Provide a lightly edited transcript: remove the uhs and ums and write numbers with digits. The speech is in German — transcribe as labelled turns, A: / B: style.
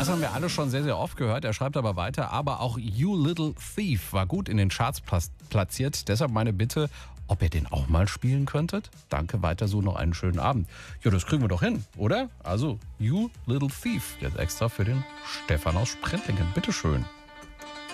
A: haben wir alle schon sehr, sehr oft gehört. Er schreibt aber weiter, aber auch You Little Thief war gut in den Charts platziert. Deshalb meine Bitte, ob ihr den auch mal spielen könntet. Danke, weiter so, noch einen schönen Abend. Ja, das kriegen wir doch hin, oder? Also, You Little Thief, jetzt extra für den Stefan aus Sprendlingen. Bitteschön.